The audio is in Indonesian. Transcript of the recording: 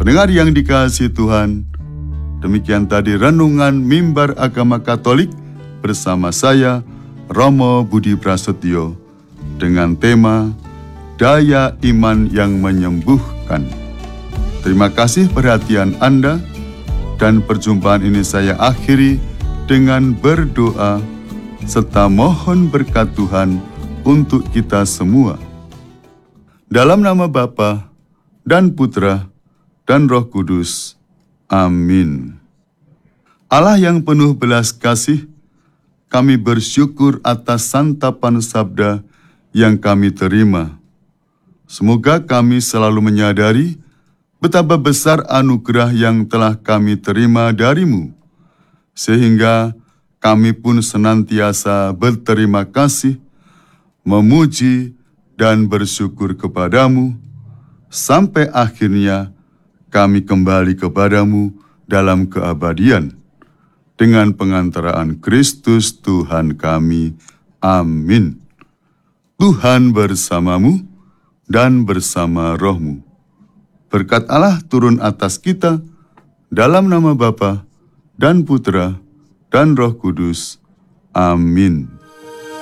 Pendengar yang dikasihi Tuhan, demikian tadi renungan Mimbar Agama Katolik bersama saya, Romo Budi Prasetyo, dengan tema Daya Iman yang Menyembuhkan. Terima kasih perhatian Anda, dan perjumpaan ini saya akhiri dengan berdoa serta mohon berkat Tuhan untuk kita semua. Dalam nama Bapa dan Putra dan Roh Kudus. Amin. Allah yang penuh belas kasih, kami bersyukur atas santapan sabda yang kami terima. Semoga kami selalu menyadari betapa besar anugerah yang telah kami terima darimu, sehingga kami pun senantiasa berterima kasih, memuji dan bersyukur kepadamu, sampai akhirnya kami kembali kepadamu dalam keabadian, dengan pengantaraan Kristus Tuhan kami. Amin. Tuhan bersamamu dan bersama rohmu. Berkat Allah turun atas kita, dalam nama Bapa dan Putra dan Roh Kudus. Amin.